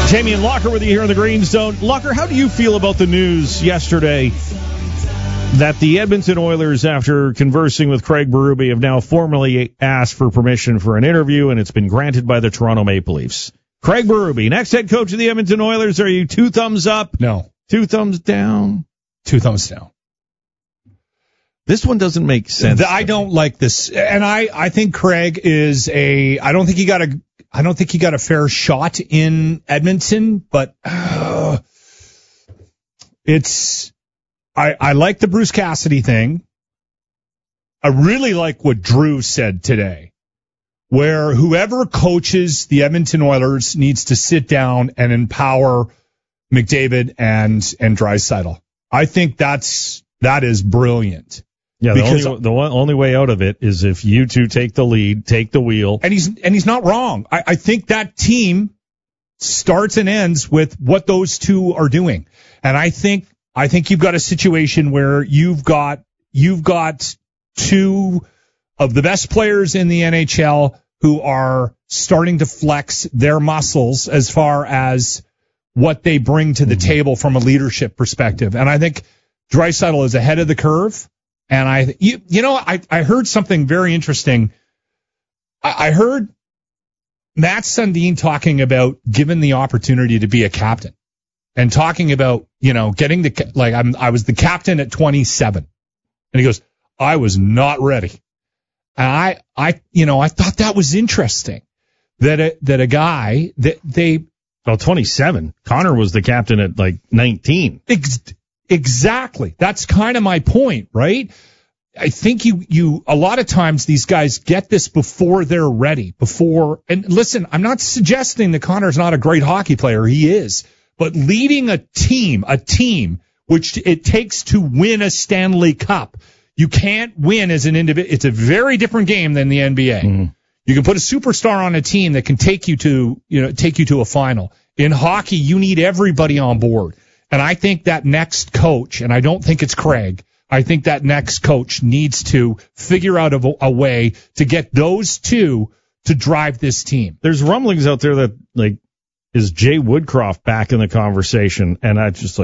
Jamie and Locker with you here in the Green Zone. Locker, how do you feel about the news yesterday that the Edmonton Oilers, after conversing with Craig Berube, have now formally asked for permission for an interview, and it's been granted by the Toronto Maple Leafs? Craig Berube, next head coach of the Edmonton Oilers, are you 2 thumbs up? No. 2 thumbs down? 2 thumbs down. This one doesn't make sense. I don't like this, and I think Craig is I don't think he got a fair shot in Edmonton, but I like the Bruce Cassidy thing. I really like what Drew said today, where whoever coaches the Edmonton Oilers needs to sit down and empower McDavid and Draisaitl. I think that is brilliant. Yeah, the only way out of it is if you two take the lead, take the wheel. And he's not wrong. I think that team starts and ends with what those two are doing. And I think you've got a situation where you've got 2 of the best players in the NHL who are starting to flex their muscles as far as what they bring to the table from a leadership perspective. And I think Draisaitl is ahead of the curve. And I heard something very interesting. I heard Matt Sundin talking about given the opportunity to be a captain and talking about, getting I was the captain at 27. And he goes, I was not ready. And I thought that was interesting that a guy that they, 27. Connor was the captain at 19. Exactly. That's kind of my point, right? I think you a lot of times these guys get this before they're ready. And listen, I'm not suggesting that Connor's not a great hockey player. He is. But leading a team which it takes to win a Stanley Cup, you can't win as an individual. It's a very different game than the NBA. Mm-hmm. You can put a superstar on a team that can take you to a final. In hockey, you need everybody on board. And I think that next coach, and I don't think it's Craig, I think that next coach needs to figure out a way to get those two to drive this team. There's rumblings out there that, is Jay Woodcroft back in the conversation? And I just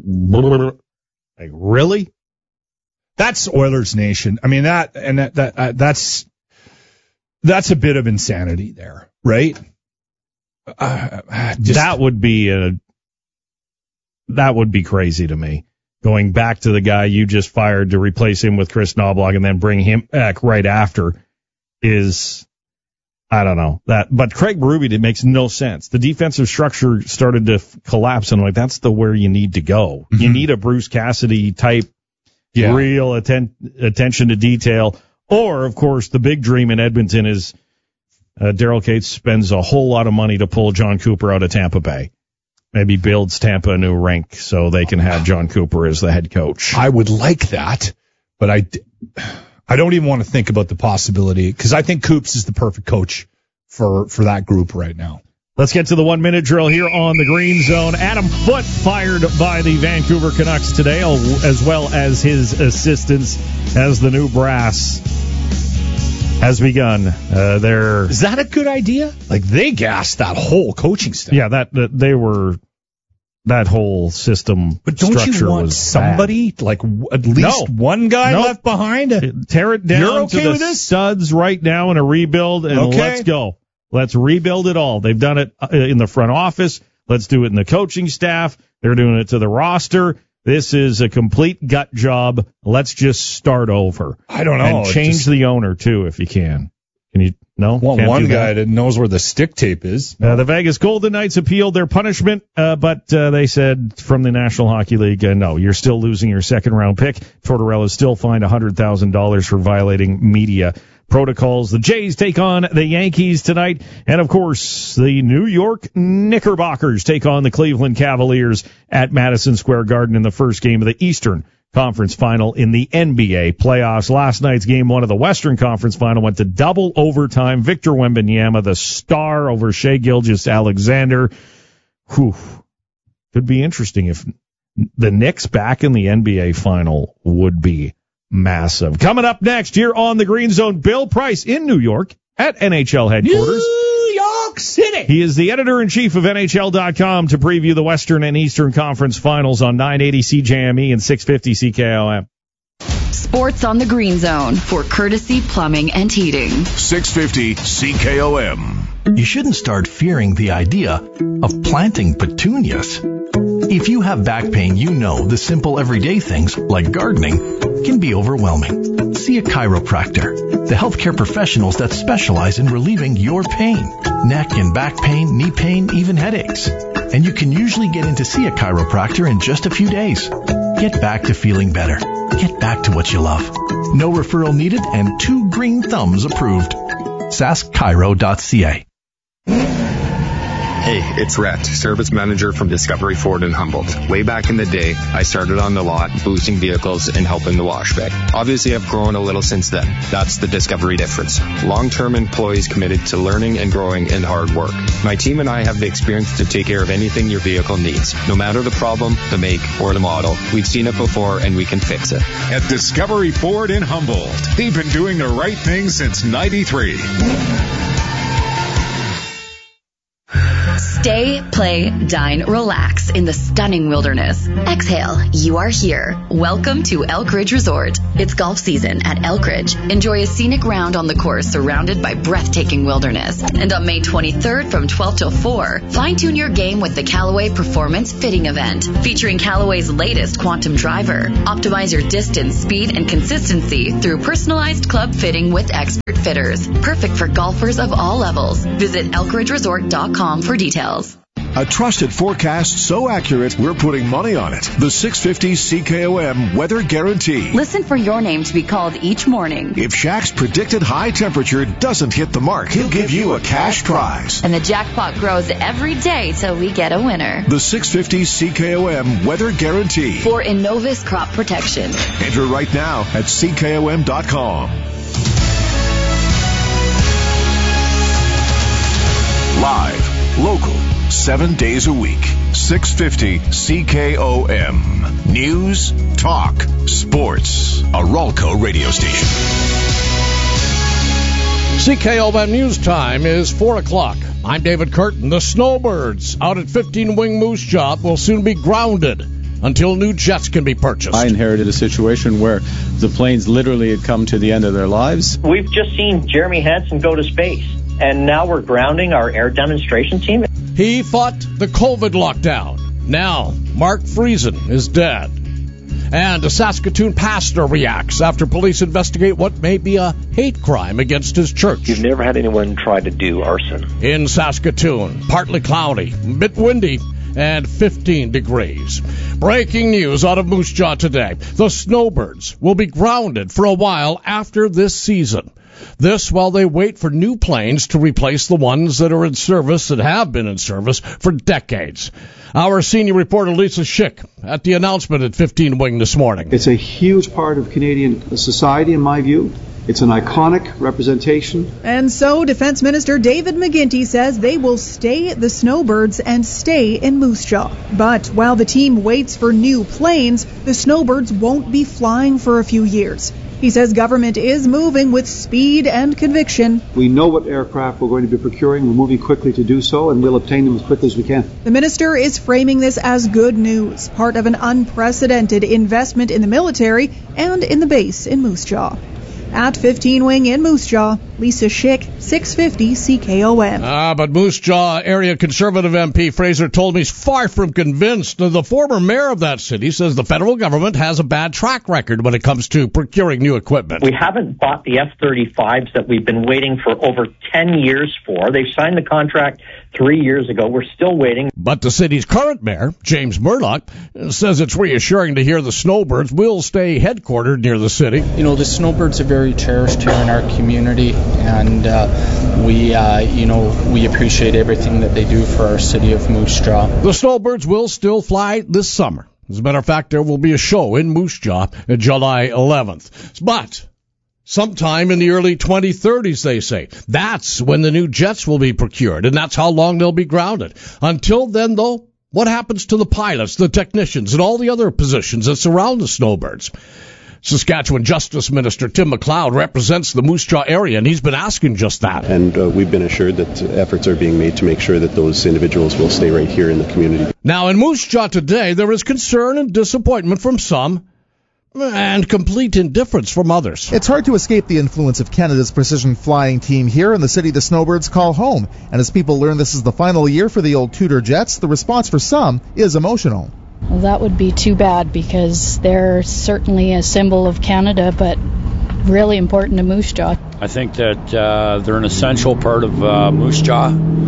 really? That's Oilers Nation. I mean, that's a bit of insanity there, right? That would be crazy to me. Going back to the guy you just fired to replace him with Chris Knoblauch and then bring him back right after is, I don't know. But Craig Berube, it makes no sense. The defensive structure started to collapse, and that's where you need to go. Mm-hmm. You need a Bruce Cassidy type, real attention to detail. Or, of course, the big dream in Edmonton is Daryl Cates spends a whole lot of money to pull John Cooper out of Tampa Bay. Maybe builds Tampa a new rink so they can have John Cooper as the head coach. I would like that, but I don't even want to think about the possibility because I think Coops is the perfect coach for that group right now. Let's get to the 1-minute drill here on the Green Zone. Adam Foote fired by the Vancouver Canucks today, as well as his assistants, as the new brass has begun. Is that a good idea? They gassed that whole coaching staff. Yeah, that whole system. But don't you want somebody at least one guy left behind? Tear it down You're okay to with the this? studs right now in a rebuild, and let's go. Let's rebuild it all. They've done it in the front office. Let's do it in the coaching staff. They're doing it to the roster. This is a complete gut job. Let's just start over. I don't know. And change the owner, too, if you can. Can you? No? One guy that knows where the stick tape is. The Vegas Golden Knights appealed their punishment, but they said from the National Hockey League, no, you're still losing your second-round pick. Tortorella is still fined $100,000 for violating media protocols. The Jays take on the Yankees tonight. And, of course, the New York Knickerbockers take on the Cleveland Cavaliers at Madison Square Garden in the first game of the Eastern Conference Final in the NBA playoffs. Last night's game one of the Western Conference Final went to double overtime. Victor Wembanyama, the star, over Shai Gilgeous-Alexander. Could be interesting if the Knicks back in the NBA Final would be massive. Coming up next here on the Green Zone, Bill Price in New York at NHL headquarters. New York! York City. He is the editor-in-chief of NHL.com to preview the Western and Eastern Conference Finals on 980 CJME and 650 CKOM. Sports on the Green Zone for Courtesy Plumbing and Heating. 650 CKOM. You shouldn't start fearing the idea of planting petunias. If you have back pain, you know the simple everyday things like gardening can be overwhelming. See a chiropractor, the healthcare professionals that specialize in relieving your pain, neck and back pain, knee pain, even headaches. And you can usually get in to see a chiropractor in just a few days. Get back to feeling better. Get back to what you love. No referral needed and 2 green thumbs approved. saskchiro.ca. Hey, it's Rhett, service manager from Discovery Ford in Humboldt. Way back in the day, I started on the lot, boosting vehicles and helping the wash bay. Obviously, I've grown a little since then. That's the Discovery difference. Long-term employees committed to learning and growing and hard work. My team and I have the experience to take care of anything your vehicle needs. No matter the problem, the make, or the model, we've seen it before and we can fix it. At Discovery Ford in Humboldt, they've been doing the right thing since '93. Stay, play, dine, relax in the stunning wilderness. Exhale, you are here. Welcome to Elk Ridge Resort. It's golf season at Elk Ridge. Enjoy a scenic round on the course surrounded by breathtaking wilderness. And on May 23rd from 12 till 4, fine-tune your game with the Callaway Performance Fitting Event, featuring Callaway's latest Quantum Driver. Optimize your distance, speed, and consistency through personalized club fitting with expert fitters. Perfect for golfers of all levels. Visit elkridgeresort.com for details. A trusted forecast so accurate, we're putting money on it. The 650 CKOM Weather Guarantee. Listen for your name to be called each morning. If Shaq's predicted high temperature doesn't hit the mark, he'll give you a cash prize. And the jackpot grows every day till we get a winner. The 650 CKOM Weather Guarantee. For Innovis Crop Protection. Enter right now at CKOM.com. Live, local, 7 days a week. 650 CKOM. News, talk, sports. A Ralco radio station. CKOM News Time is 4 o'clock. I'm David Curtin. The Snowbirds out at 15 Wing Moose Jaw will soon be grounded until new jets can be purchased. I inherited a situation where the planes literally had come to the end of their lives. We've just seen Jeremy Hansen go to space, and now we're grounding our air demonstration team. He fought the COVID lockdown. Now, Mark Friesen is dead. And a Saskatoon pastor reacts after police investigate what may be a hate crime against his church. You've never had anyone try to do arson. In Saskatoon, partly cloudy, a bit windy, and 15 degrees. Breaking news out of Moose Jaw today. The Snowbirds will be grounded for a while after this season. This while they wait for new planes to replace the ones that are in service and have been in service for decades. Our senior reporter Lisa Schick at the announcement at 15 Wing this morning. It's a huge part of Canadian society, in my view. It's an iconic representation. And so Defense Minister David McGuinty says they will stay the Snowbirds and stay in Moose Jaw. But while the team waits for new planes, the Snowbirds won't be flying for a few years. He says government is moving with speed and conviction. We know what aircraft we're going to be procuring. We're moving quickly to do so, and we'll obtain them as quickly as we can. The minister is framing this as good news, part of an unprecedented investment in the military and in the base in Moose Jaw. At 15 Wing in Moose Jaw, Lisa Schick, 650 CKOM. But Moose Jaw area Conservative MP Fraser told me he's far from convinced. The former mayor of that city says the federal government has a bad track record when it comes to procuring new equipment. We haven't bought the F-35s that we've been waiting for over 10 years for. They signed the contract 3 years ago. We're still waiting. But the city's current mayor, James Murdoch, says it's reassuring to hear the Snowbirds will stay headquartered near the city. You know, the Snowbirds are very cherished here in our community, and we appreciate everything that they do for our city of Moose Jaw. The Snowbirds will still fly this summer. As a matter of fact, there will be a show in Moose Jaw on July 11th. But sometime in the early 2030s, they say. That's when the new jets will be procured, and that's how long they'll be grounded. Until then, though, what happens to the pilots, the technicians, and all the other positions that surround the Snowbirds? Saskatchewan Justice Minister Tim McLeod represents the Moose Jaw area, and he's been asking just that. And we've been assured that efforts are being made to make sure that those individuals will stay right here in the community. Now, in Moose Jaw today, there is concern and disappointment from some, and complete indifference from others. It's hard to escape the influence of Canada's precision flying team here in the city the Snowbirds call home. And as people learn this is the final year for the old Tudor Jets, the response for some is emotional. Well, that would be too bad because they're certainly a symbol of Canada, but really important to Moose Jaw. I think that they're an essential part of Moose Jaw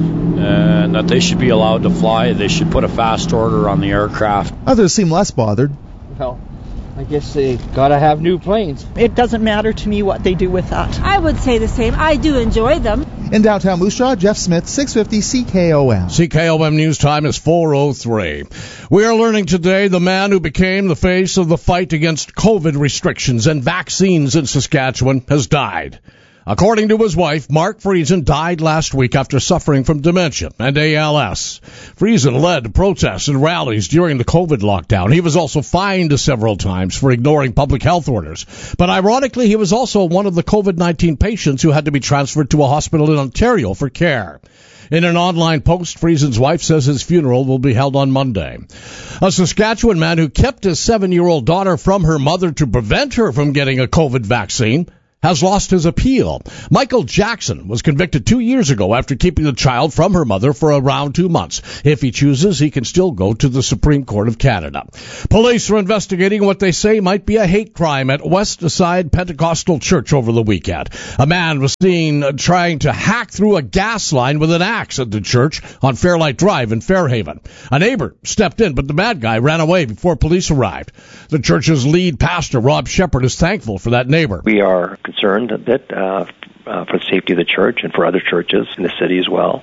and that they should be allowed to fly. They should put a fast order on the aircraft. Others seem less bothered. Well, I guess they gotta have new planes. It doesn't matter to me what they do with that. I would say the same. I do enjoy them. In downtown Moose Jaw, Jeff Smith, 650 CKOM. CKOM news time is 4:03. We are learning today the man who became the face of the fight against COVID restrictions and vaccines in Saskatchewan has died. According to his wife, Mark Friesen died last week after suffering from dementia and ALS. Friesen led protests and rallies during the COVID lockdown. He was also fined several times for ignoring public health orders. But ironically, he was also one of the COVID-19 patients who had to be transferred to a hospital in Ontario for care. In an online post, Friesen's wife says his funeral will be held on Monday. A Saskatchewan man who kept his 7-year-old daughter from her mother to prevent her from getting a COVID vaccine has lost his appeal. Michael Jackson was convicted 2 years ago after keeping the child from her mother for around 2 months. If he chooses, he can still go to the Supreme Court of Canada. Police are investigating what they say might be a hate crime at Westside Pentecostal Church over the weekend. A man was seen trying to hack through a gas line with an axe at the church on Fairlight Drive in Fairhaven. A neighbor stepped in, but the bad guy ran away before police arrived. The church's lead pastor, Rob Shepard, is thankful for that neighbor. We are concerned a bit for the safety of the church and for other churches in the city as well.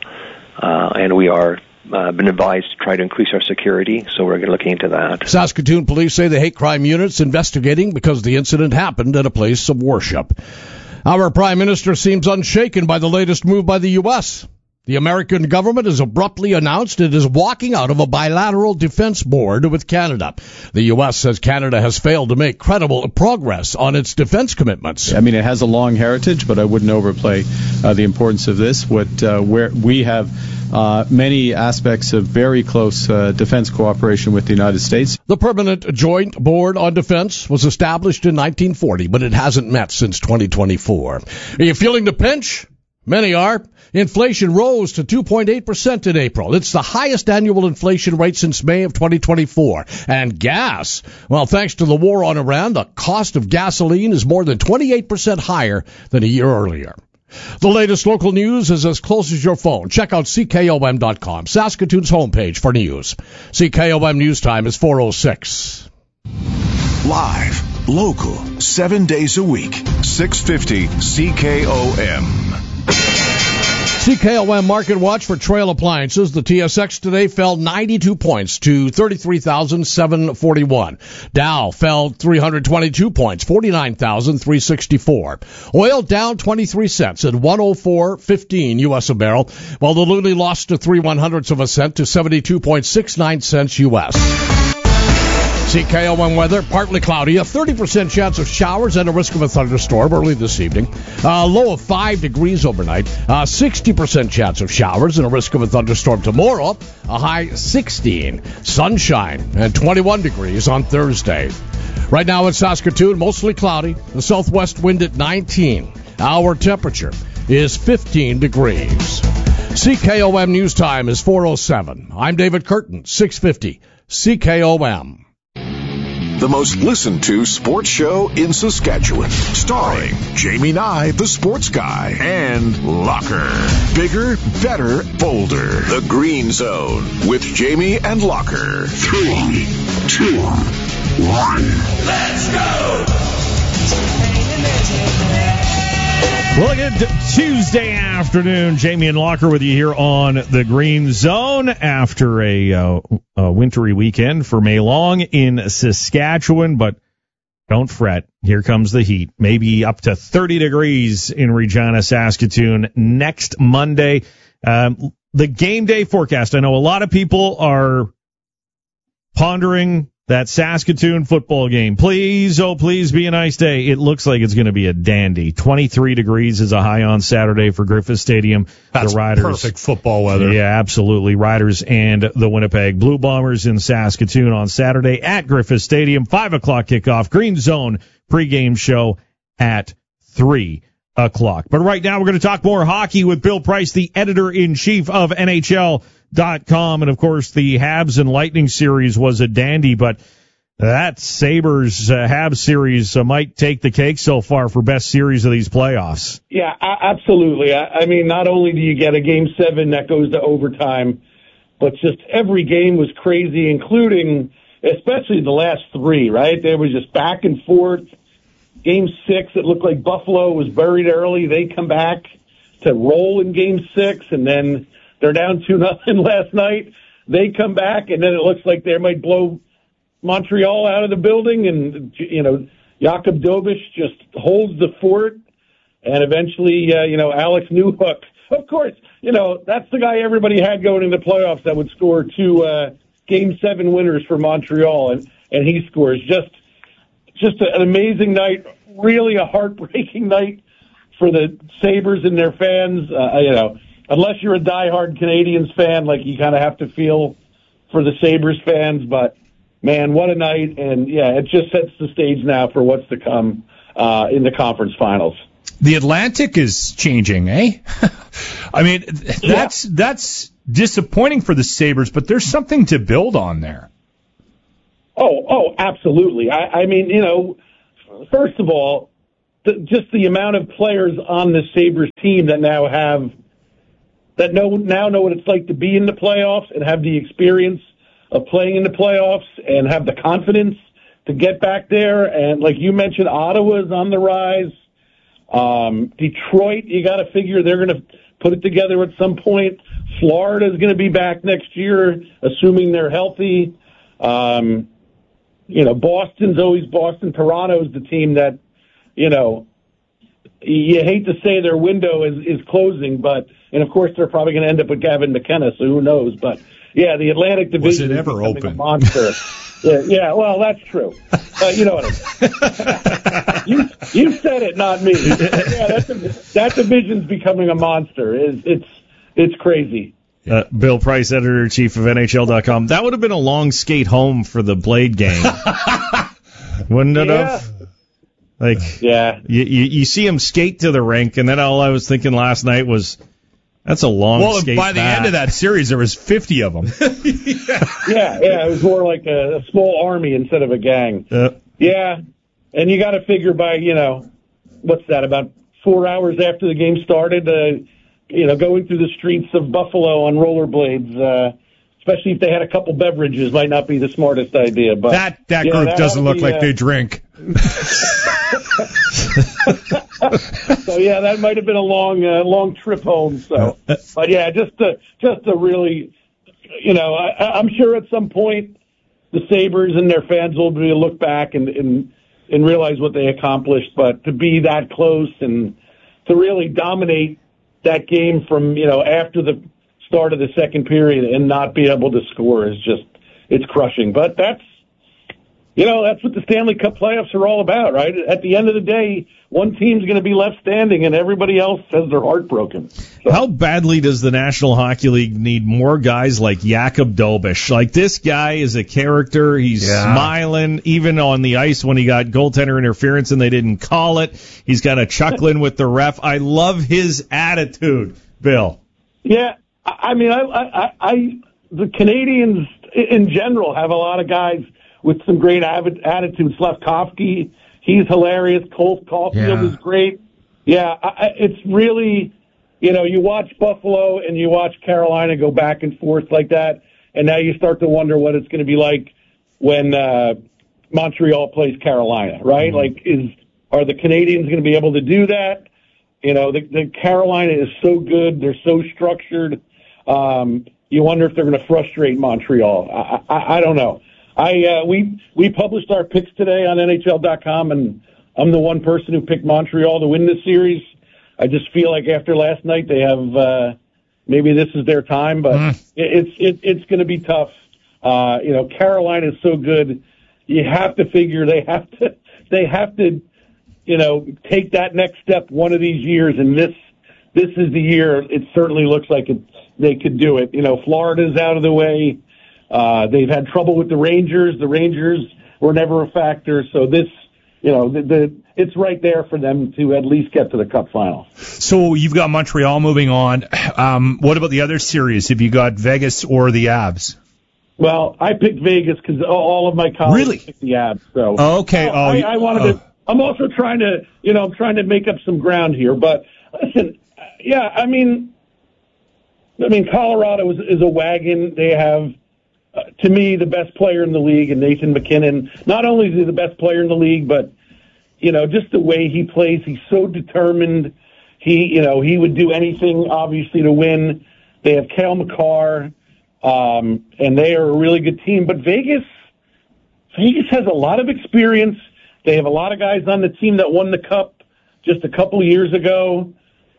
And we are been advised to try to increase our security, so we're going to look into that. Saskatoon police say the hate crime unit's investigating because the incident happened at a place of worship. Our prime minister seems unshaken by the latest move by the U.S. The American government has abruptly announced it is walking out of a bilateral defense board with Canada. The U.S. says Canada has failed to make credible progress on its defense commitments. I mean, it has a long heritage, but I wouldn't overplay the importance of this. Where we have many aspects of very close defense cooperation with the United States. The Permanent Joint Board on Defense was established in 1940, but it hasn't met since 2024. Are you feeling the pinch? Many are. Inflation rose to 2.8% in April. It's the highest annual inflation rate since May of 2024. And gas, well, thanks to the war on Iran, the cost of gasoline is more than 28% higher than a year earlier. The latest local news is as close as your phone. Check out CKOM.com, Saskatoon's homepage for news. CKOM News Time is 4:06. Live, local, 7 days a week, 650 CKOM. CKOM Market Watch for Trail Appliances. The TSX today fell 92 points to 33,741. Dow fell 322 points, 49,364. Oil down 23 cents at 104.15 U.S. a barrel, while the loonie lost to 3/100ths of a cent to 72.69 cents U.S. CKOM weather, partly cloudy, a 30% chance of showers and a risk of a thunderstorm early this evening. Low of 5 degrees overnight, 60% chance of showers and a risk of a thunderstorm tomorrow, a high 16. Sunshine and 21 degrees on Thursday. Right now in Saskatoon, mostly cloudy, the southwest wind at 19. Our temperature is 15 degrees. CKOM News Time is 4:07. I'm David Curtin, 650 CKOM. The most listened to sports show in Saskatchewan. Starring Jamie Nye, the sports guy, and Locker. Bigger, better, bolder. The Green Zone with Jamie and Locker. 3, 2, 1. Let's go! Well, good Tuesday afternoon. Jamie and Locker with you here on the Green Zone after a wintry weekend for May Long in Saskatchewan. But don't fret. Here comes the heat. Maybe up to 30 degrees in Regina, Saskatoon next Monday. The game day forecast. I know a lot of people are pondering that Saskatoon football game. Please, oh please, be a nice day. It looks like it's going to be a dandy. 23 degrees is a high on Saturday for Griffith Stadium. That's the Riders, perfect football weather. Yeah, absolutely. Riders and the Winnipeg Blue Bombers in Saskatoon on Saturday at Griffith Stadium. 5 o'clock kickoff. Green Zone pregame show at 3 o'clock. But right now we're going to talk more hockey with Bill Price, the editor-in-chief of NHL.com. And, of course, the Habs and Lightning series was a dandy, but that Sabres Habs series might take the cake so far for best series of these playoffs. Yeah, absolutely. I mean, not only do you get a Game 7 that goes to overtime, but just every game was crazy, including especially the last three, right? They were just back and forth. Game 6, it looked like Buffalo was buried early. They come back to roll in Game 6, and then they're down 2-0 last night. They come back, and then it looks like they might blow Montreal out of the building, and, you know, Jakob Dobish just holds the fort, and eventually, Alex Newhook. Of course, that's the guy everybody had going into the playoffs that would score 2 Game 7 winners for Montreal, and he scores. Just an amazing night, really a heartbreaking night for the Sabres and their fans. Unless you're a diehard Canadiens fan, like you kind of have to feel for the Sabres fans. But, man, what a night. And, yeah, it just sets the stage now for what's to come in the conference finals. The Atlantic is changing, eh? I mean, that's disappointing for the Sabres, but there's something to build on there. Oh, absolutely. I mean, first of all, just the amount of players on the Sabres team that now know what it's like to be in the playoffs and have the experience of playing in the playoffs and have the confidence to get back there. And like you mentioned, Ottawa's on the rise. Detroit, you got to figure they're going to put it together at some point. Florida's going to be back next year, assuming they're healthy. Boston's always Boston. Toronto's the team that, you hate to say their window is closing, and of course they're probably going to end up with Gavin McKenna, so who knows? But yeah, the Atlantic Division was it ever open? A monster. yeah, well, that's true. You know what I mean. You said it, not me. Yeah, that division's becoming a monster. It's crazy. Bill Price, editor-in-chief of NHL.com. That would have been a long skate home for the Blade gang. Wouldn't it have? You see him skate to the rink, and then all I was thinking last night was, that's a long skate by the end of that series, there was 50 of them. Yeah, it was more like a small army instead of a gang. Yeah, and you got to figure by, what's that, about 4 hours after the game started, going through the streets of Buffalo on rollerblades, especially if they had a couple beverages, might not be the smartest idea. But that group doesn't look like they drink. So yeah, that might have been a long trip home. So, but yeah, just a really, I'm sure at some point the Sabres and their fans will be look back and realize what they accomplished. But to be that close and to really dominate that game from, after the start of the second period and not be able to score is it's crushing. But that's what the Stanley Cup playoffs are all about, right? At the end of the day, one team's going to be left standing and everybody else has their heart broken. So. How badly does the National Hockey League need more guys like Jakob Dobish? Like, this guy is a character. He's smiling, even on the ice when he got goaltender interference and they didn't call it. He's kind of chuckling with the ref. I love his attitude, Bill. Yeah, I mean, the Canadians in general have a lot of guys with some great attitudes. Slavkovsky, he's hilarious. Cole Caulfield is great. Yeah, it's really, you watch Buffalo and you watch Carolina go back and forth like that, and now you start to wonder what it's going to be like when Montreal plays Carolina, right? Mm-hmm. Are the Canadians going to be able to do that? The Carolina is so good. They're so structured. You wonder if they're going to frustrate Montreal. I don't know. We published our picks today on NHL.com, and I'm the one person who picked Montreal to win this series. I just feel like after last night they have maybe this is their time, but it's going to be tough. Carolina is so good. you have to figure they have to, take that next step one of these years, and this is the year. It certainly looks like they could do it. Florida's out of the way. They've had trouble with the Rangers. The Rangers were never a factor, so this, it's right there for them to at least get to the Cup final. So you've got Montreal moving on. What about the other series? Have you got Vegas or the Avs? Well, I picked Vegas because all of my colleagues picked the Avs. So okay. I wanted to. I'm also trying to make up some ground here. But listen, yeah, I mean, Colorado is a wagon. They have, to me, the best player in the league, and Nathan McKinnon. Not only is he the best player in the league, but just the way he plays, he's so determined. He would do anything, obviously, to win. They have Cale Makar, and they are a really good team. But Vegas has a lot of experience. They have a lot of guys on the team that won the Cup just a couple of years ago.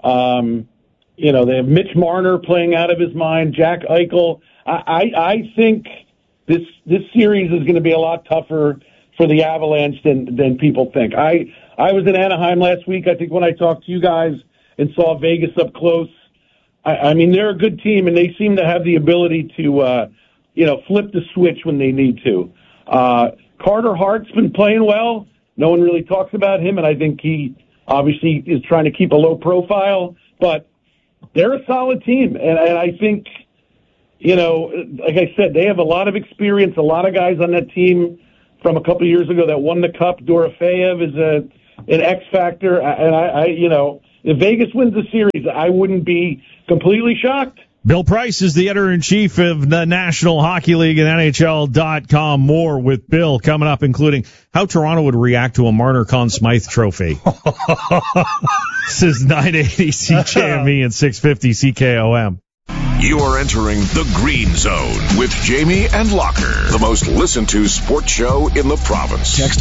They have Mitch Marner playing out of his mind, Jack Eichel. I think this series is going to be a lot tougher for the Avalanche than people think. I was in Anaheim last week, I think, when I talked to you guys and saw Vegas up close. I mean, they're a good team, and they seem to have the ability to, flip the switch when they need to. Carter Hart's been playing well. No one really talks about him, and I think he obviously is trying to keep a low profile. But they're a solid team, and I think, like I said, they have a lot of experience, a lot of guys on that team from a couple of years ago that won the Cup. Dorofeyev is an X factor, and if Vegas wins the series, I wouldn't be completely shocked. Bill Price is the editor-in-chief of the National Hockey League and NHL.com. More with Bill coming up, including how Toronto would react to a Marner Conn Smythe trophy. This is 980 CJME and 650 CKOM. You are entering the Green Zone with Jamie and Locker, the most listened to sports show in the province. Text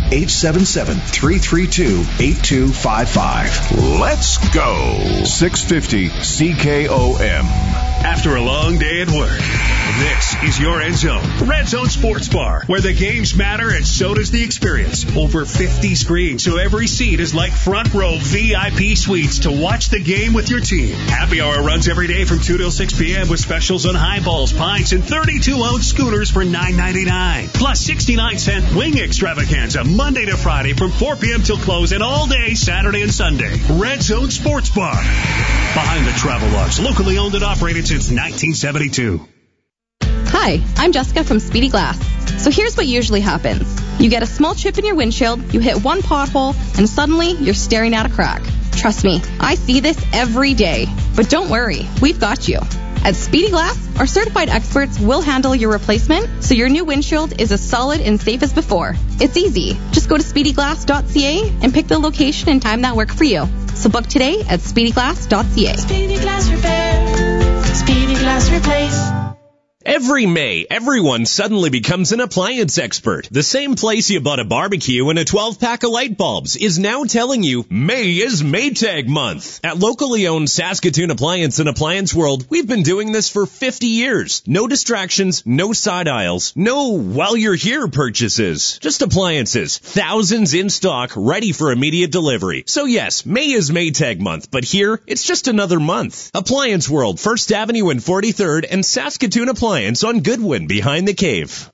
877-332-8255. Let's go. 650 CKOM. After a long day at work, this is your End Zone, Red Zone Sports Bar, where the games matter and so does the experience. Over 50 screens, so every seat is like front row VIP suites to watch the game with your team. Happy hour runs every day from 2 till 6 p.m. with specials on highballs, pints, and 32-ounce schooners for $9.99. Plus 69-cent wing extravaganza Monday to Friday from 4 p.m. till close and all day Saturday and Sunday. Red Zone Sports Bar. Behind the Travel Lodge, locally owned and operated since 1972. Hi, I'm Jessica from Speedy Glass. So here's what usually happens. You get a small chip in your windshield, you hit one pothole, and suddenly you're staring at a crack. Trust me, I see this every day. But don't worry, we've got you. At Speedy Glass, our certified experts will handle your replacement so your new windshield is as solid and safe as before. It's easy. Just go to speedyglass.ca and pick the location and time that work for you. So book today at speedyglass.ca. Speedy Glass Repair. Speedy Glass Replace. Every May, everyone suddenly becomes an appliance expert. The same place you bought a barbecue and a 12-pack of light bulbs is now telling you May is Maytag month. At locally owned Saskatoon Appliance and Appliance World, we've been doing this for 50 years. No distractions, no side aisles, no while you're here purchases. Just appliances, thousands in stock, ready for immediate delivery. So yes, May is Maytag month, but here, it's just another month. Appliance World, 1st Avenue and 43rd, and Saskatoon Appliance on Goodwin behind the cave.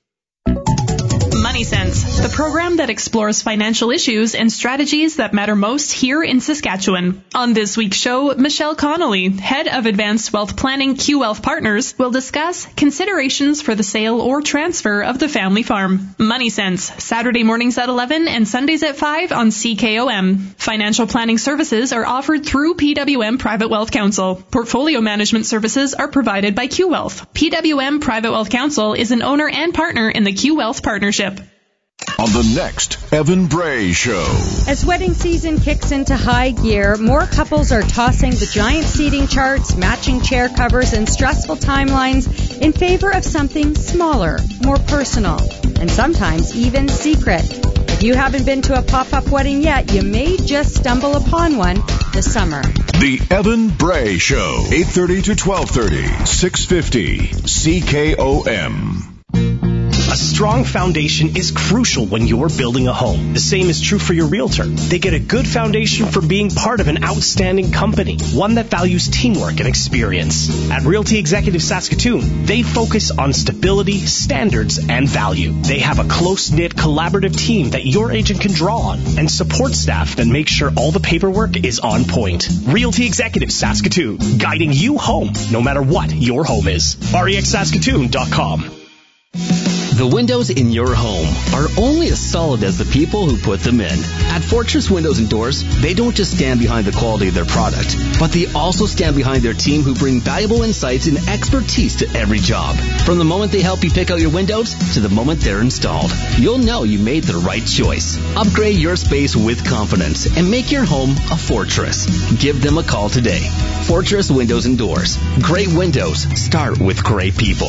Money Sense, the program that explores financial issues and strategies that matter most here in Saskatchewan. On this week's show, Michelle Connolly, head of Advanced Wealth Planning Q Wealth Partners, will discuss considerations for the sale or transfer of the family farm. Money Sense, Saturday mornings at 11 and Sundays at 5 on CKOM. Financial planning services are offered through PWM Private Wealth Counsel. Portfolio management services are provided by Q Wealth. PWM Private Wealth Counsel is an owner and partner in the Q Wealth Partnership. On the next Evan Bray Show. As wedding season kicks into high gear, more couples are tossing the giant seating charts, matching chair covers, and stressful timelines in favor of something smaller, more personal, and sometimes even secret. If you haven't been to a pop-up wedding yet, you may just stumble upon one this summer. The Evan Bray Show, 8:30 to 12:30, 650 CKOM. A strong foundation is crucial when you're building a home. The same is true for your realtor. They get a good foundation from being part of an outstanding company, one that values teamwork and experience. At Realty Executive Saskatoon, they focus on stability, standards, and value. They have a close-knit, collaborative team that your agent can draw on and support staff that make sure all the paperwork is on point. Realty Executive Saskatoon, guiding you home, no matter what your home is. REXSaskatoon.com. The windows in your home are only as solid as the people who put them in. At Fortress Windows and Doors, they don't just stand behind the quality of their product, but they also stand behind their team who bring valuable insights and expertise to every job. From the moment they help you pick out your windows to the moment they're installed, you'll know you made the right choice. Upgrade your space with confidence and make your home a fortress. Give them a call today. Fortress Windows and Doors. Great windows start with great people.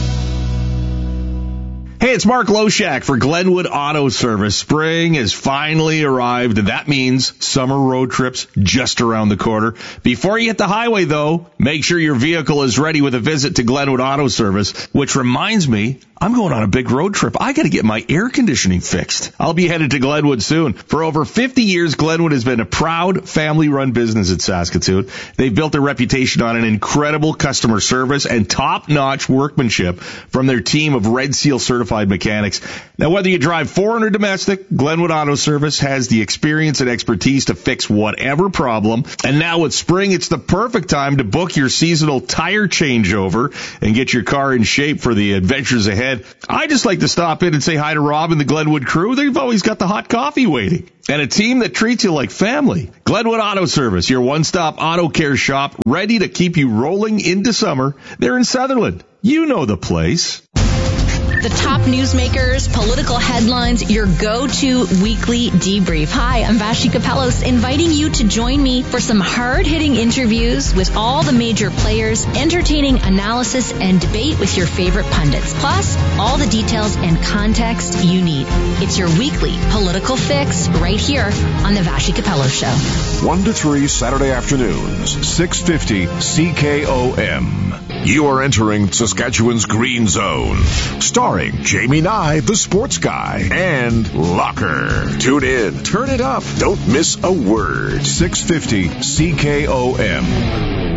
Hey, it's Mark Loshak for Glenwood Auto Service. Spring has finally arrived, and that means summer road trips just around the corner. Before you hit the highway, though, make sure your vehicle is ready with a visit to Glenwood Auto Service, which reminds me, I'm going on a big road trip. I got to get my air conditioning fixed. I'll be headed to Glenwood soon. For over 50 years, Glenwood has been a proud family-run business at Saskatoon. They've built their reputation on an incredible customer service and top-notch workmanship from their team of Red Seal certified mechanics. Now, whether you drive foreign or domestic, Glenwood Auto Service has the experience and expertise to fix whatever problem. And now with spring, it's the perfect time to book your seasonal tire changeover and get your car in shape for the adventures ahead. I just like to stop in and say hi to Rob and the Glenwood crew. They've always got the hot coffee waiting. And a team that treats you like family. Glenwood Auto Service, your one-stop auto care shop, ready to keep you rolling into summer. They're in Sutherland. You know the place. The top newsmakers, political headlines, your go-to weekly debrief. Hi, I'm Vashi Kapelos, inviting you to join me for some hard-hitting interviews with all the major players, entertaining analysis and debate with your favorite pundits, plus all the details and context you need. It's your weekly political fix right here on the Vashi Kapelos Show. 1 to 3 Saturday afternoons, 650 CKOM. You are entering Saskatchewan's Green Zone. Starring Jamie Nye, the sports guy, and Locker. Tune in, turn it up, don't miss a word. 650 CKOM.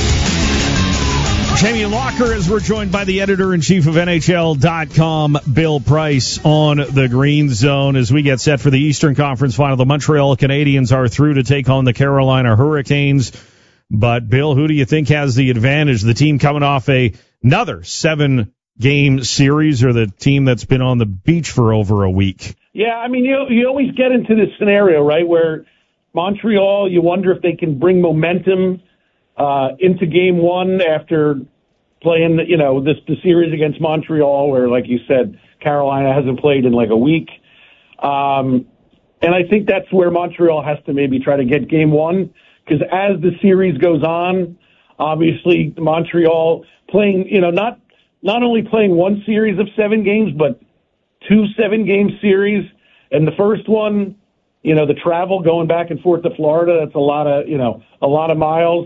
Jamie Locker, as we're joined by the editor-in-chief of NHL.com, Bill Price, on the Green Zone as we get set for the Eastern Conference Final. The Montreal Canadiens are through to take on the Carolina Hurricanes. But, Bill, who do you think has the advantage? The team coming off another 7-game series, or the team that's been on the beach for over a week? Yeah, I mean, you always get into this scenario, right, where Montreal, you wonder if they can bring momentum into Game 1 after playing, the series against Montreal, where, like you said, Carolina hasn't played in like a week. And I think that's where Montreal has to maybe try to get Game 1. Because as the series goes on, obviously Montreal playing, not only playing one series of 7 games, but 2 7-game series. And the first one, the travel going back and forth to Florida, that's a lot of miles.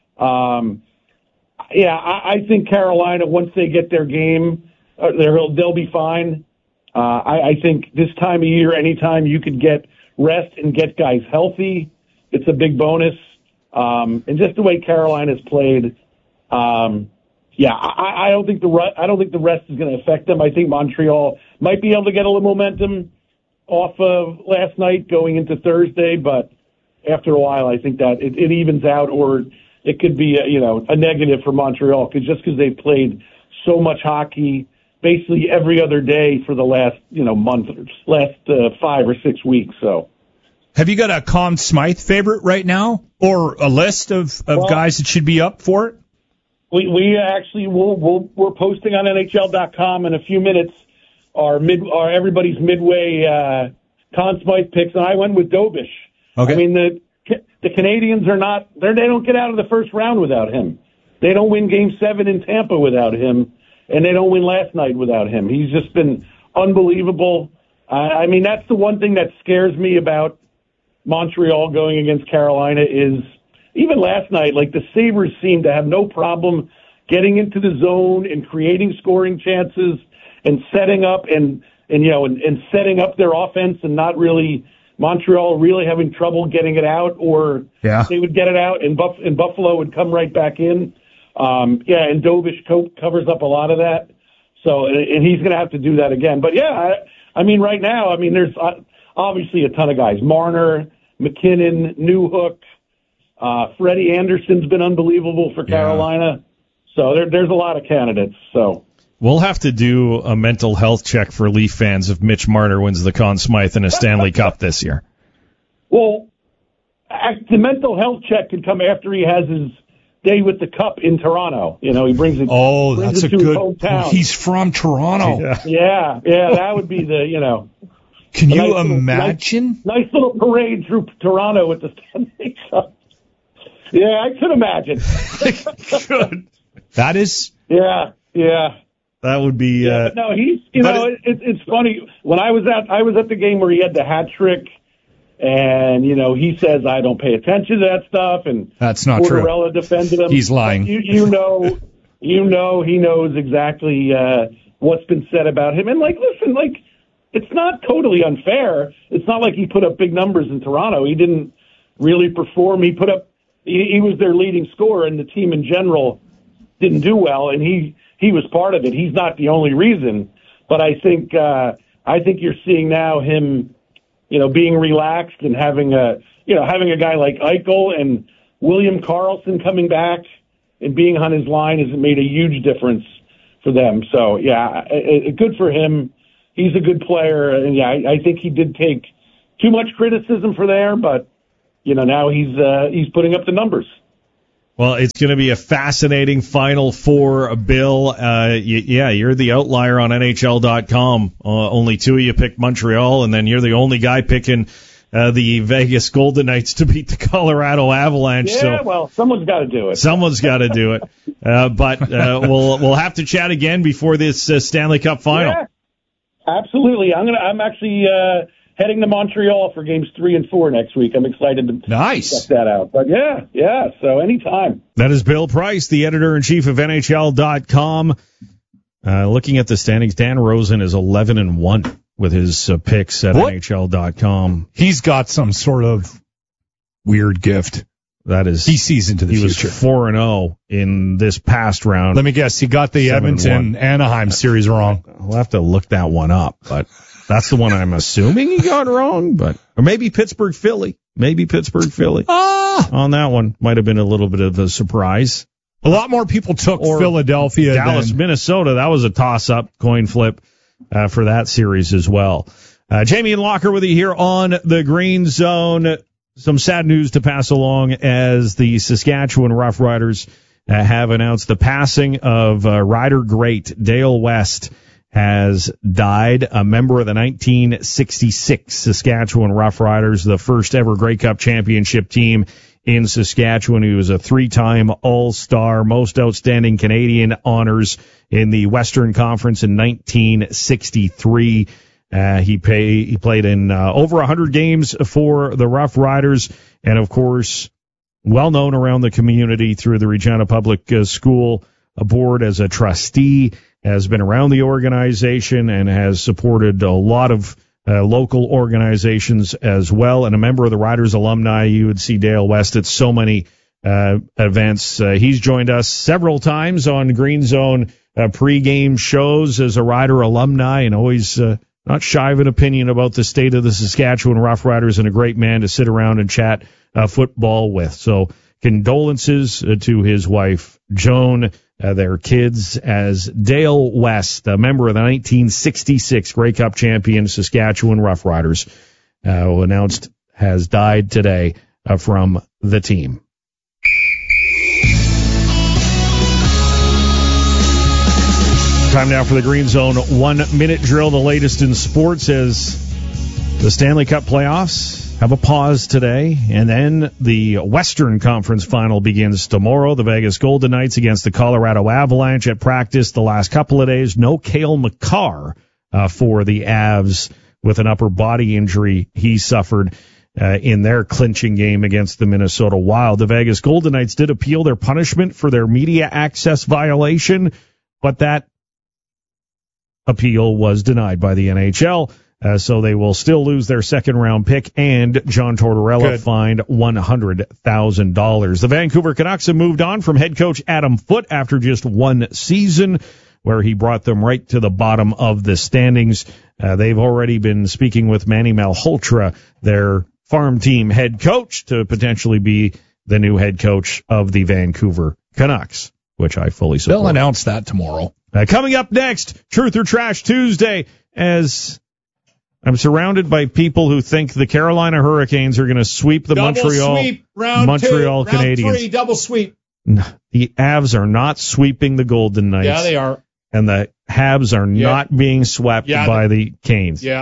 I think Carolina, once they get their game, they'll be fine. I think this time of year, anytime you could get rest and get guys healthy, it's a big bonus. And just the way Carolina's played, I don't think the rest is going to affect them. I think Montreal might be able to get a little momentum off of last night going into Thursday, but after a while, I think that it evens out, or it could be a negative for Montreal because they've played so much hockey basically every other day for the last month, last 5 or 6 weeks. So. Have you got a Conn Smythe favorite right now, or a list of guys that should be up for it? We actually we're posting on NHL.com in a few minutes our everybody's midway Conn Smythe picks, and I went with Dobish. Okay. I mean the Canadians they don't get out of the first round without him. They don't win Game 7 in Tampa without him, and they don't win last night without him. He's just been unbelievable. I mean, that's the one thing that scares me about Montreal going against Carolina is even last night, like the Sabres seemed to have no problem getting into the zone and creating scoring chances. setting up and setting up their offense and not really Montreal really having trouble getting it out, or they would get it out and Buffalo would come right back in. And Dovish covers up a lot of that. So, and he's going to have to do that again. But I mean, right now, there's obviously a ton of guys. Marner, McKinnon, Newhook, Freddie Anderson's been unbelievable for Carolina. So there's a lot of candidates. So we'll have to do a mental health check for Leaf fans if Mitch Marner wins the Conn Smythe and a Stanley Cup this year. Well, the mental health check could come after he has his day with the cup in Toronto. He brings it. Oh, brings that's it a to his good. hometown. He's from Toronto. Yeah, that would be the. Can you imagine? Nice little parade through Toronto with the Stanley Cup. Yeah, I could imagine. Good. That is. Yeah. That would be. But no, he's. It's funny when I was at the game where he had the hat trick. And, he says, I don't pay attention to that stuff. And that's not true. Tortorella defended him. He's lying. He knows exactly what's been said about him. And, listen, it's not totally unfair. It's not like he put up big numbers in Toronto. He didn't really perform. He was their leading scorer, and the team in general didn't do well. And he was part of it. He's not the only reason. But I think you're seeing now him, being relaxed and having a guy like Eichel and William Karlsson coming back and being on his line has made a huge difference for them. So, good for him. He's a good player. And, I think he did take too much criticism for there, but, now he's putting up the numbers. Well, it's going to be a fascinating Final Four, Bill. You're the outlier on NHL.com. Only two of you picked Montreal, and then you're the only guy picking the Vegas Golden Knights to beat the Colorado Avalanche. Yeah, well, someone's got to do it. Someone's got to do it. But we'll have to chat again before this Stanley Cup final. Yeah, absolutely. I'm actually heading to Montreal for games 3 and 4 next week. I'm excited to check that out. But so anytime. That is Bill Price, the editor-in-chief of NHL.com. Looking at the standings, Dan Rosen is 11-1 with his picks at NHL.com. He's got some sort of weird gift. That is, he sees into the future. He was 4-0 in this past round. Let me guess, he got the Edmonton-Anaheim series wrong. We'll have to look that one up, but that's the one I'm assuming he got wrong. Or maybe Pittsburgh-Philly. On that one. Might have been a little bit of a surprise. A lot more people took Philadelphia. Dallas, Minnesota. That was a toss-up, coin flip for that series as well. Jamie and Locker with you here on the Green Zone. Some sad news to pass along as the Saskatchewan Roughriders have announced the passing of Rider great Dale West has died, a member of the 1966 Saskatchewan Roughriders, the first ever Grey Cup championship team in Saskatchewan. He was a 3-time All-Star, most outstanding Canadian honors in the Western Conference in 1963. He played in over 100 games for the Roughriders, and of course, well known around the community through the Regina Public School board as a trustee, has been around the organization and has supported a lot of local organizations as well, and a member of the Riders alumni. You would see Dale West at so many events. He's joined us several times on Green Zone pregame shows as a Rider alumni, and always not shy of an opinion about the state of the Saskatchewan Roughriders, and a great man to sit around and chat football with. So condolences to his wife, Joan, their kids, as Dale West, a member of the 1966 Grey Cup champion Saskatchewan Roughriders, who announced has died today from the team. Time now for the Green Zone 1-minute drill, the latest in sports as the Stanley Cup playoffs have a pause today, and then the Western Conference final begins tomorrow. The Vegas Golden Knights against the Colorado Avalanche at practice the last couple of days. No Cale Makar for the Avs with an upper body injury he suffered in their clinching game against the Minnesota Wild. The Vegas Golden Knights did appeal their punishment for their media access violation, but that appeal was denied by the NHL. So they will still lose their second-round pick, and John Tortorella fined $100,000. The Vancouver Canucks have moved on from head coach Adam Foote after just one season, where he brought them right to the bottom of the standings. They've already been speaking with Manny Malhotra, their farm team head coach, to potentially be the new head coach of the Vancouver Canucks, which I fully support. They'll announce that tomorrow. Coming up next, Truth or Trash Tuesday, as I'm surrounded by people who think the Carolina Hurricanes are going to sweep the Montreal Canadiens. Round 3, double sweep. The Avs are not sweeping the Golden Knights. Yeah, they are. And the Habs are not being swept by the Canes. Yeah.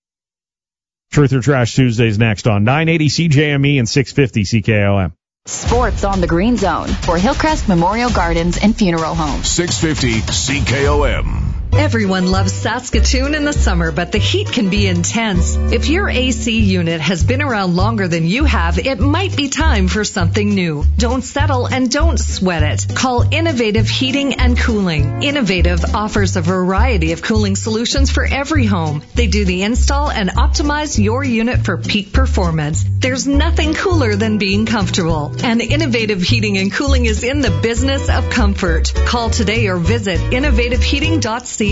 Truth or Trash Tuesdays next on 980 CJME and 650 CKOM. Sports on the Green Zone for Hillcrest Memorial Gardens and Funeral Home. 650 CKOM. Everyone loves Saskatoon in the summer, but the heat can be intense. If your AC unit has been around longer than you have, it might be time for something new. Don't settle and don't sweat it. Call Innovative Heating and Cooling. Innovative offers a variety of cooling solutions for every home. They do the install and optimize your unit for peak performance. There's nothing cooler than being comfortable. And Innovative Heating and Cooling is in the business of comfort. Call today or visit innovativeheating.ca.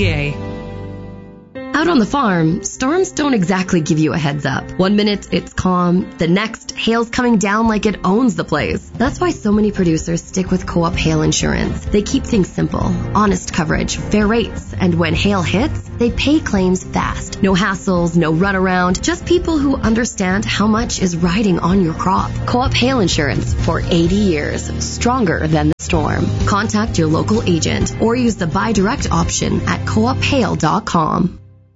Out on the farm, storms don't exactly give you a heads up. One minute it's calm, the next hail's coming down like it owns the place. That's why so many producers stick with Co-op Hail Insurance. They keep things simple, honest coverage, fair rates, and when hail hits, they pay claims fast. No hassles, no runaround, just people who understand how much is riding on your crop. Co-op Hail Insurance for 80 years, stronger than the storm. Contact your local agent or use the buy direct option at coophail.com.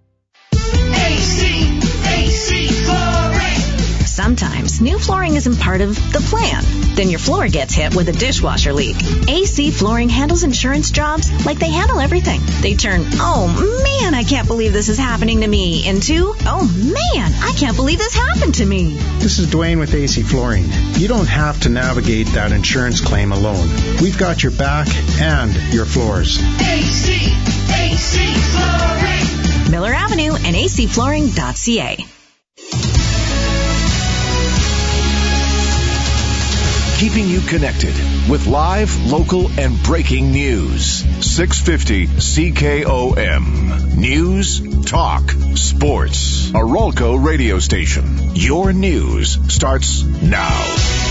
AC Flooring. Sometimes new flooring isn't part of the plan. Then your floor gets hit with a dishwasher leak. AC Flooring handles insurance jobs like they handle everything. They turn, oh man, I can't believe this is happening to me, into, oh man, I can't believe this happened to me. This is Dwayne with AC Flooring. You don't have to navigate that insurance claim alone. We've got your back and your floors. AC Flooring. Miller Avenue and acflooring.ca. Keeping you connected with live, local, and breaking news. 650 CKOM. News, talk, sports. A Rolco radio station. Your news starts now.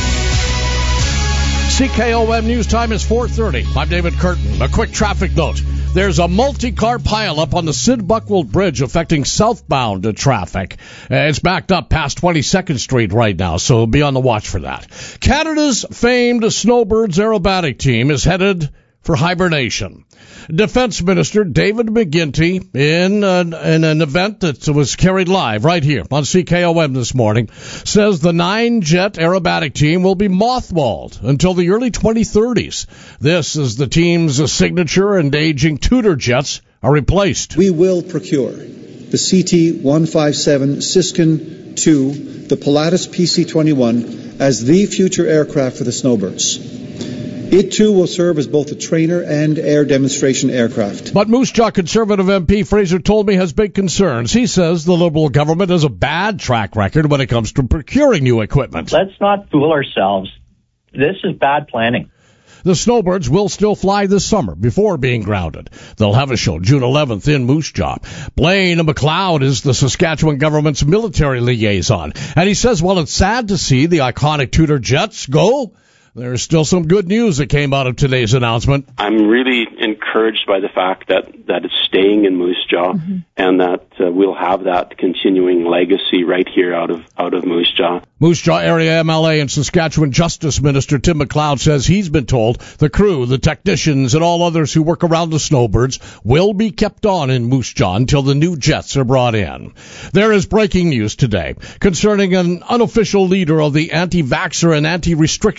CKOM News Time is 4:30. I'm David Curtin. A quick traffic note. There's a multi-car pileup on the Sid Buckwald Bridge affecting southbound traffic. It's backed up past 22nd Street right now, so be on the watch for that. Canada's famed Snowbirds aerobatic team is headed for hibernation. Defense Minister David McGuinty, in an event that was carried live right here on CKOM this morning, says the 9-jet aerobatic team will be mothballed until the early 2030s. This is the team's signature, and aging Tudor jets are replaced. We will procure the CT-157 Siskin II, the Pilatus PC-21, as the future aircraft for the Snowbirds. It, too, will serve as both a trainer and air demonstration aircraft. But Moose Jaw Conservative MP Fraser told me has big concerns. He says the Liberal government has a bad track record when it comes to procuring new equipment. Let's not fool ourselves. This is bad planning. The Snowbirds will still fly this summer before being grounded. They'll have a show June 11th in Moose Jaw. Blaine McLeod is the Saskatchewan government's military liaison, and he says while it's sad to see the iconic Tudor jets go, there's still some good news that came out of today's announcement. I'm really encouraged by the fact that it's staying in Moose Jaw, and that we'll have that continuing legacy right here out of Moose Jaw. Moose Jaw area MLA and Saskatchewan Justice Minister Tim McLeod says he's been told the crew, the technicians, and all others who work around the Snowbirds will be kept on in Moose Jaw until the new jets are brought in. There is breaking news today concerning an unofficial leader of the anti-vaxxer and anti-restriction movement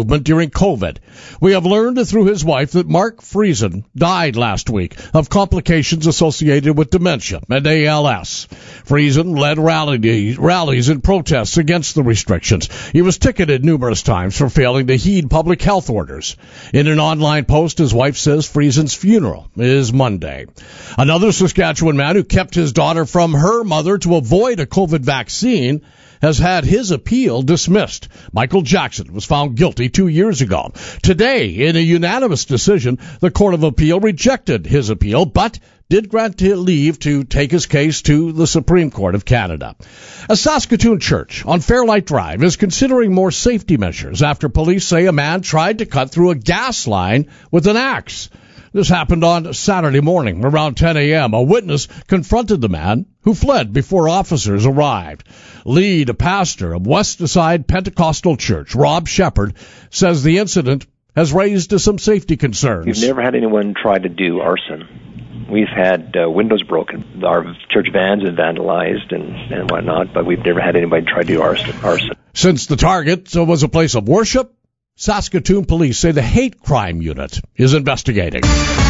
movement during COVID. We have learned through his wife that Mark Friesen died last week of complications associated with dementia and ALS. Friesen led rallies and protests against the restrictions. He was ticketed numerous times for failing to heed public health orders. In an online post, his wife says Friesen's funeral is Monday. Another Saskatchewan man who kept his daughter from her mother to avoid a COVID vaccine has had his appeal dismissed. Michael Jackson was found guilty 2 years ago. Today, in a unanimous decision, the Court of Appeal rejected his appeal, but did grant leave to take his case to the Supreme Court of Canada. A Saskatoon church on Fairlight Drive is considering more safety measures after police say a man tried to cut through a gas line with an axe. This happened on Saturday morning around 10 a.m. A witness confronted the man, who fled before officers arrived. Lead pastor of Westside Pentecostal Church, Rob Shepard, says the incident has raised some safety concerns. We've never had anyone try to do arson. We've had windows broken. Our church vans have vandalized and whatnot, but we've never had anybody try to do arson. Since the target was a place of worship, Saskatoon police say the hate crime unit is investigating.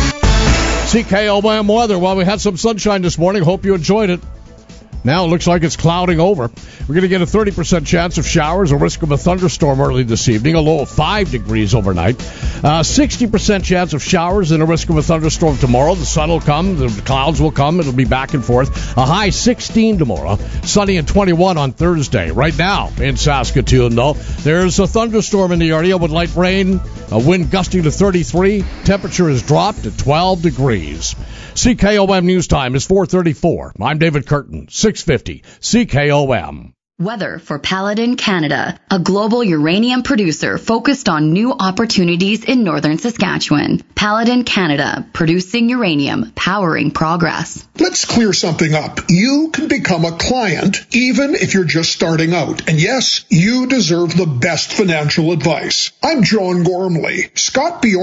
CKOM weather. Well, we had some sunshine this morning. Hope you enjoyed it. Now it looks like it's clouding over. We're going to get a 30% chance of showers, a risk of a thunderstorm early this evening, a low of 5 degrees overnight. 60% chance of showers and a risk of a thunderstorm tomorrow. The sun will come, the clouds will come, it'll be back and forth. A high 16 tomorrow, sunny and 21 on Thursday. Right now in Saskatoon, though, there's a thunderstorm in the area with light rain, a wind gusting to 33. Temperature has dropped to 12 degrees. CKOM News Time is 4:34. I'm David Curtin, 650 CKOM. Weather for Paladin Canada, a global uranium producer focused on new opportunities in northern Saskatchewan. Paladin Canada, producing uranium, powering progress. Let's clear something up. You can become a client even if you're just starting out. And yes, you deserve the best financial advice. I'm John Gormley. Scott Bjorn